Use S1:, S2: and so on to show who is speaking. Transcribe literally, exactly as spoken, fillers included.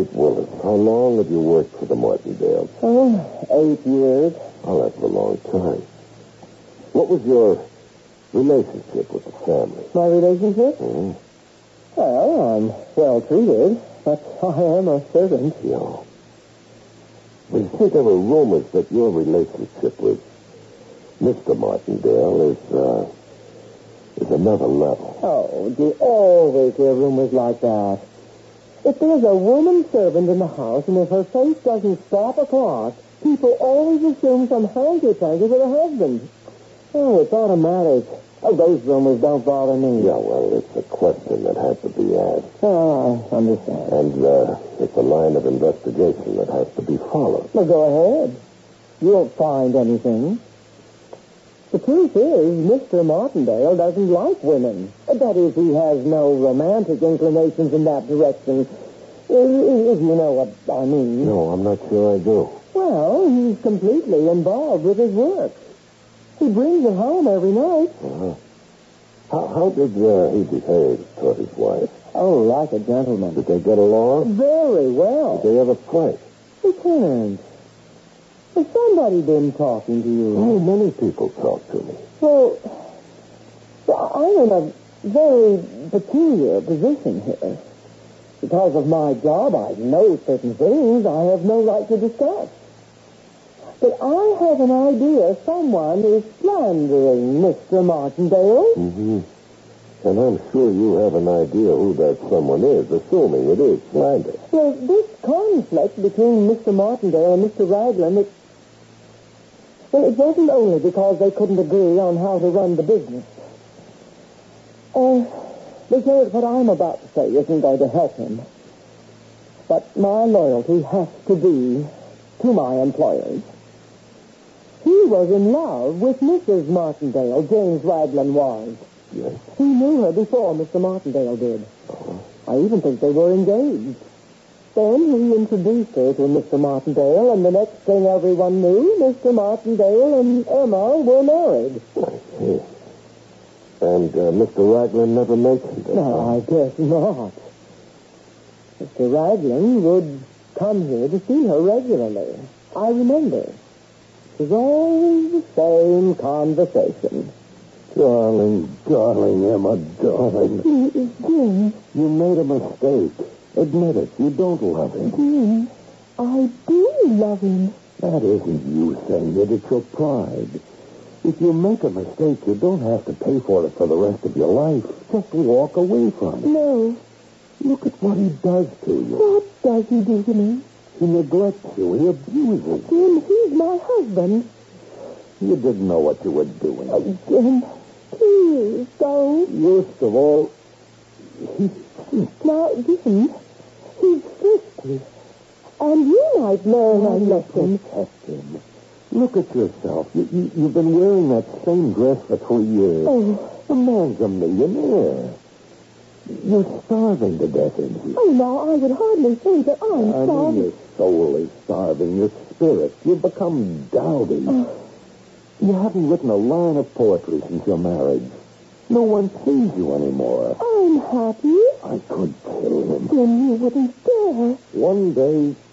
S1: Willis, how long have you worked for the Martindales?
S2: Oh, eight years.
S1: Oh, that's a long time. What was your relationship with the family?
S2: My relationship?
S1: Hmm?
S2: Well, I'm well treated, but I am a servant.
S1: Yeah. You see, there were rumors that your relationship with Mister Martindale is, uh, is another level.
S2: Oh, do you always hear rumors like that? If there's a woman servant in the house, and if her face doesn't stop across, people always assume some hanky-panky with her husband. Oh, it's automatic. Oh, those rumors don't bother me.
S1: Yeah, well, it's a question that has to be asked.
S2: Oh, I understand.
S1: And uh, it's a line of investigation that has to be followed.
S2: Well, go ahead. You won't find anything. The truth is, Mister Martindale doesn't like women. That is, he has no romantic inclinations in that direction. If you know what I mean.
S1: No, I'm not sure I do.
S2: Well, he's completely involved with his work. He brings it home every night.
S1: Uh-huh. How, how did uh, he behave toward his wife?
S2: Oh, like a gentleman.
S1: Did they get along?
S2: Very well.
S1: Did they ever fight?
S2: Lieutenant, has somebody been talking to you?
S1: Oh, many people talk to me.
S2: Well, I'm in a very peculiar position here. Because of my job, I know certain things I have no right to discuss. But I have an idea someone is slandering Mister Martindale.
S1: Mm-hmm. And I'm sure you have an idea who that someone is, assuming it is slander.
S2: Well, this conflict between Mister Martindale and Mister Raglan, it, well, it wasn't only because they couldn't agree on how to run the business. Uh, Lieutenant, what I'm about to say isn't going to help him. But my loyalty has to be to my employers. He was in love with Missus Martindale, James Raglan was.
S1: Yes.
S2: He knew her before Mister Martindale did.
S1: Uh-huh.
S2: I even think they were engaged. Then he introduced her to Mister Martindale, and the next thing everyone knew, Mister Martindale and Emma were married.
S1: I see. And uh, Mister Raglan never mentioned it.
S2: No,
S1: huh?
S2: I guess not. Mister Raglan would come here to see her regularly. I remember. It was always the same conversation.
S1: Darling, darling, Emma, darling.
S2: Jim,
S1: You made a mistake. Admit it. You don't love him.
S2: Jim, I do love him.
S1: That isn't you saying it. It's your pride. If you make a mistake, you don't have to pay for it for the rest of your life. Just walk away from it.
S2: No.
S1: Look at what he does to you.
S2: What does he do to me?
S1: He neglects you. He abuses you.
S2: Jim, he's my husband.
S1: You didn't know what you were doing.
S2: Oh, Jim, please don't.
S1: Worst of all, he
S2: Now, Jim, he's fifty. And you might learn a lesson.
S1: protect him. Look at yourself. You, you, you've been wearing that same dress for three years.
S2: Oh.
S1: The man's a millionaire. You're starving to death, isn't you?
S2: Oh, now, I would hardly say that I'm
S1: I mean,
S2: sorry.
S1: your soul is starving, your spirit. You've become dowdy.
S2: Oh.
S1: You haven't written a line of poetry since your marriage. No one sees you anymore.
S2: I'm happy.
S1: I could kill him.
S2: Jim, you wouldn't dare.
S1: One day,